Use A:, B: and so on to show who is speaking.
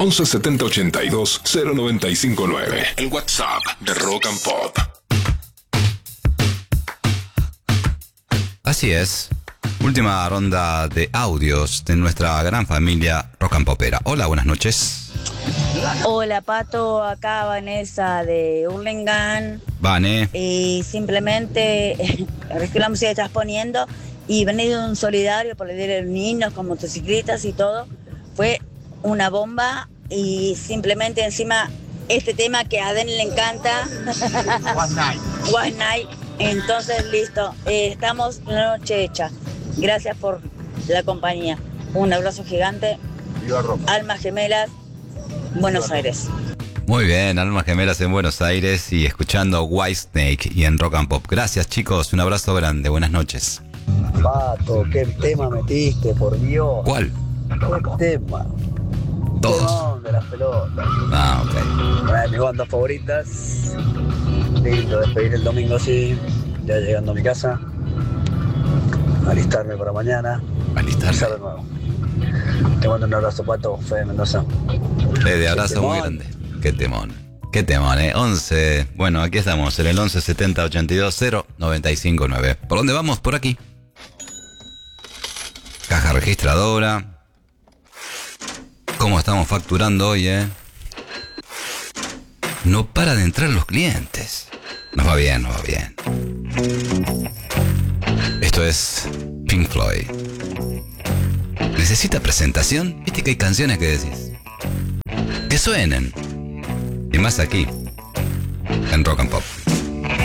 A: 11 70 82 0959. El WhatsApp de Rock and Pop.
B: Así es. Última ronda de audios de nuestra gran familia Rock and Popera. Hola, buenas noches.
C: Hola Pato, acá Vanessa de Hurlingham.
B: Vane.
C: Y simplemente es que la música que estás poniendo y venido un solidario por el Día de los Niños con motocicletas y todo, fue una bomba. Y simplemente encima este tema que a Den le encanta, One Night. Entonces listo, estamos la noche hecha. Gracias por la compañía. Un abrazo gigante. Almas Gemelas, Buenos Aires.
B: Muy bien, Almas Gemelas en Buenos Aires y escuchando Whitesnake y en Rock and Pop. Gracias chicos, un abrazo grande, buenas noches.
D: Pato, qué tema metiste, por Dios.
B: ¿Cuál?
D: ¿Qué tema?
B: Todos.
D: De las pelotas.
B: Ah, ok.
D: Una de mis bandas favoritas. Lindo despedir el domingo así, ya llegando a mi casa. Alistarme para mañana.
B: Alistarme.
D: De nuevo. Te mando un abrazo, Pato, Fede Mendoza.
B: De abrazo muy grande. Qué temón. Qué temón, 11. Bueno, aquí estamos en el 11 70 82 0959. ¿Por dónde vamos? Por aquí. Caja registradora. ¿Cómo estamos facturando hoy, No para de entrar los clientes. Nos va bien, nos va bien. Esto es Pink Floyd. ¿Necesita presentación? Viste que hay canciones que decís que suenen. Y más aquí, en Rock and Pop.